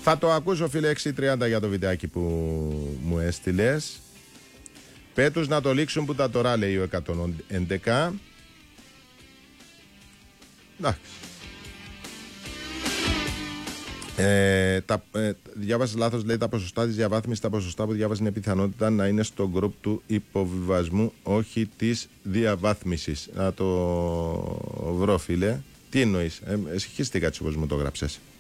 Θα το ακούσω, φίλε, 6:30 για το βιντεάκι που μου έστειλες. Πέτους να το λήξουν που τα τώρα, λέει ο 111. Εντάξει. Διάβασε λάθος, λέει, τα ποσοστά της διαβάθμισης. Τα ποσοστά που διάβασε είναι πιθανότητα να είναι στο γκρουπ του υποβιβασμού, όχι της διαβάθμισης. Να το βρω, φίλε. Τι εννοείς? Συγχύστηκα έτσι όπως μου το γράψες.